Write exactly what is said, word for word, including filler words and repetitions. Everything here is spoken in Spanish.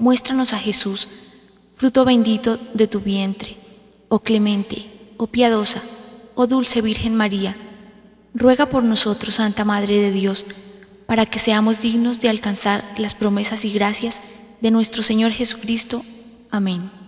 muéstranos a Jesús, fruto bendito de tu vientre. Oh clemente, oh piadosa, oh dulce Virgen María, ruega por nosotros, Santa Madre de Dios, para que seamos dignos de alcanzar las promesas y gracias de nuestro Señor Jesucristo. Amén.